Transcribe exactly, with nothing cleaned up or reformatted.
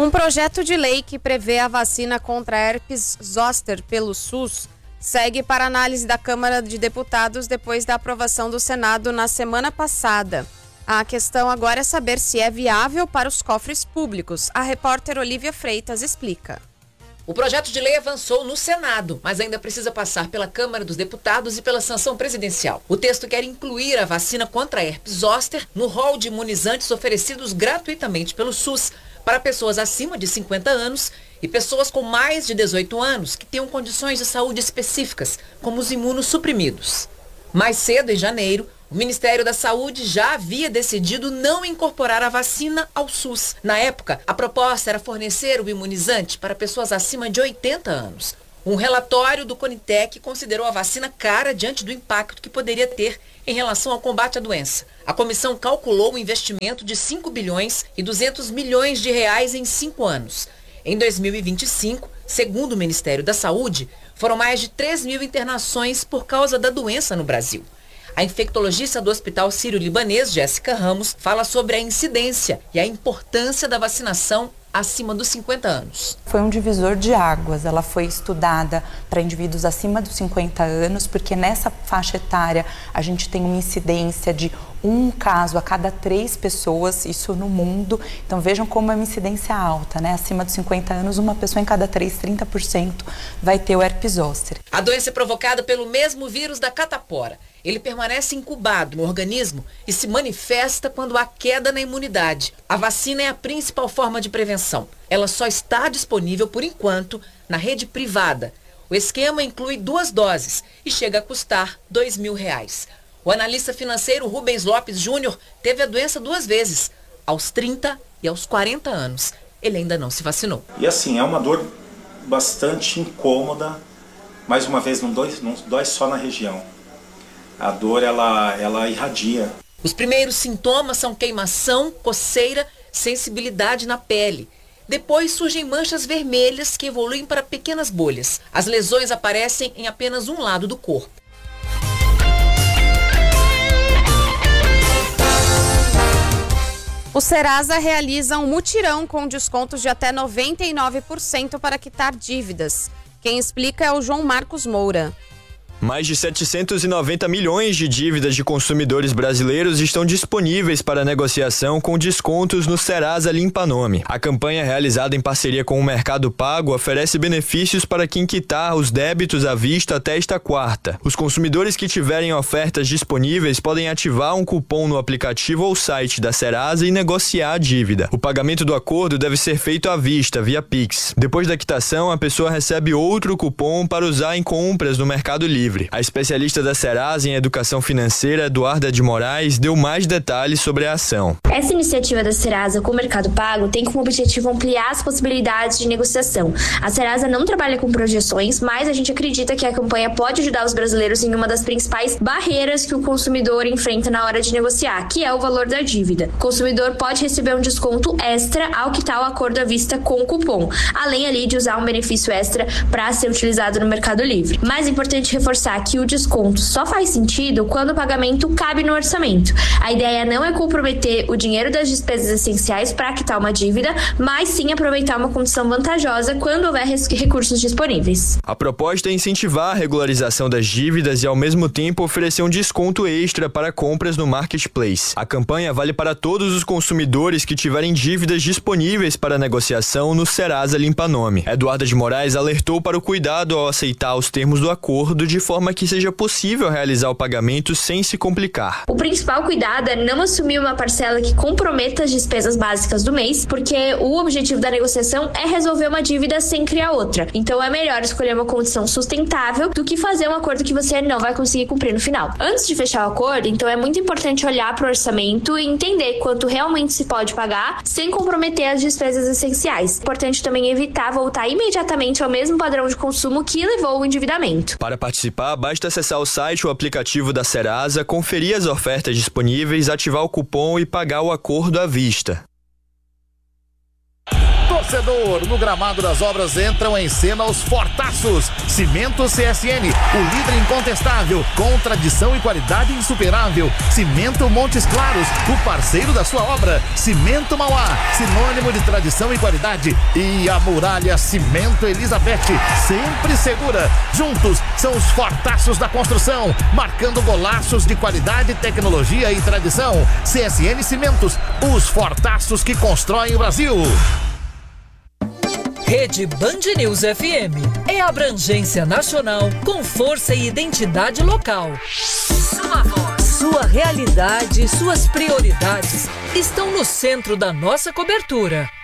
Um projeto de lei que prevê a vacina contra herpes zoster pelo SUS segue para análise da Câmara de Deputados depois da aprovação do Senado na semana passada. A questão agora é saber se é viável para os cofres públicos. A repórter Olivia Freitas explica. O projeto de lei avançou no Senado, mas ainda precisa passar pela Câmara dos Deputados e pela sanção presidencial. O texto quer incluir a vacina contra a herpes zoster no rol de imunizantes oferecidos gratuitamente pelo SUS para pessoas acima de cinquenta anos e pessoas com mais de dezoito anos que tenham condições de saúde específicas, como os imunossuprimidos. Mais cedo, em janeiro, o Ministério da Saúde já havia decidido não incorporar a vacina ao SUS. Na época, a proposta era fornecer o imunizante para pessoas acima de oitenta anos. Um relatório do Conitec considerou a vacina cara diante do impacto que poderia ter em relação ao combate à doença. A comissão calculou um investimento de cinco bilhões e duzentos milhões de reais em cinco anos. Em dois mil e vinte e cinco, segundo o Ministério da Saúde, foram mais de três mil internações por causa da doença no Brasil. A infectologista do Hospital Sírio-Libanês, Jéssica Ramos, fala sobre a incidência e a importância da vacinação acima dos cinquenta anos. Foi um divisor de águas, ela foi estudada para indivíduos acima dos cinquenta anos, porque nessa faixa etária a gente tem uma incidência de um caso a cada três pessoas, isso no mundo. Então vejam como é uma incidência alta, né? Acima dos cinquenta anos, uma pessoa em cada três, trinta por cento vai ter o herpes zoster. A doença é provocada pelo mesmo vírus da catapora. Ele permanece incubado no organismo e se manifesta quando há queda na imunidade. A vacina é a principal forma de prevenção. Ela só está disponível, por enquanto, na rede privada. O esquema inclui duas doses e chega a custar dois mil reais. O analista financeiro Rubens Lopes Júnior teve a doença duas vezes, aos trinta e aos quarenta anos. Ele ainda não se vacinou. E assim, é uma dor bastante incômoda. Mais uma vez, não dói, não dói só na região. A dor, ela, ela irradia. Os primeiros sintomas são queimação, coceira, sensibilidade na pele. Depois surgem manchas vermelhas que evoluem para pequenas bolhas. As lesões aparecem em apenas um lado do corpo. O Serasa realiza um mutirão com descontos de até noventa e nove por cento para quitar dívidas. Quem explica é o João Marcos Moura. Mais de setecentos e noventa milhões de dívidas de consumidores brasileiros estão disponíveis para negociação com descontos no Serasa Limpa Nome. A campanha, realizada em parceria com o Mercado Pago, oferece benefícios para quem quitar os débitos à vista até esta quarta. Os consumidores que tiverem ofertas disponíveis podem ativar um cupom no aplicativo ou site da Serasa e negociar a dívida. O pagamento do acordo deve ser feito à vista, via Pix. Depois da quitação, a pessoa recebe outro cupom para usar em compras no Mercado Livre. A especialista da Serasa em Educação Financeira, Eduarda de Moraes, deu mais detalhes sobre a ação. Essa iniciativa da Serasa com o Mercado Pago tem como objetivo ampliar as possibilidades de negociação. A Serasa não trabalha com projeções, mas a gente acredita que a campanha pode ajudar os brasileiros em uma das principais barreiras que o consumidor enfrenta na hora de negociar, que é o valor da dívida. O consumidor pode receber um desconto extra ao quitar o acordo à vista com o cupom, além ali de usar um benefício extra para ser utilizado no Mercado Livre. Mais importante reforçar que o desconto só faz sentido quando o pagamento cabe no orçamento. A ideia não é comprometer o dinheiro das despesas essenciais para quitar uma dívida, mas sim aproveitar uma condição vantajosa quando houver recursos disponíveis. A proposta é incentivar a regularização das dívidas e, ao mesmo tempo, oferecer um desconto extra para compras no Marketplace. A campanha vale para todos os consumidores que tiverem dívidas disponíveis para negociação no Serasa Limpa Nome. Eduarda de Moraes alertou para o cuidado ao aceitar os termos do acordo de forma que seja possível realizar o pagamento sem se complicar. O principal cuidado é não assumir uma parcela que comprometa as despesas básicas do mês, porque o objetivo da negociação é resolver uma dívida sem criar outra. Então é melhor escolher uma condição sustentável do que fazer um acordo que você não vai conseguir cumprir no final. Antes de fechar o acordo, então é muito importante olhar para o orçamento e entender quanto realmente se pode pagar sem comprometer as despesas essenciais. Importante também evitar voltar imediatamente ao mesmo padrão de consumo que levou ao endividamento. Para participar, basta acessar o site ou aplicativo da Serasa, conferir as ofertas disponíveis, ativar o cupom e pagar o acordo à vista. torcedor. No gramado das obras entram em cena os fortaços. Cimento C S N, o líder incontestável, com tradição e qualidade insuperável. Cimento Montes Claros, o parceiro da sua obra. Cimento Mauá, sinônimo de tradição e qualidade. E a Muralha Cimento Elizabeth, sempre segura. Juntos são os fortaços da construção, marcando golaços de qualidade, tecnologia e tradição. C S N Cimentos, os fortaços que constroem o Brasil. Rede Band News F M é abrangência nacional com força e identidade local. Sua voz, sua realidade, suas prioridades estão no centro da nossa cobertura.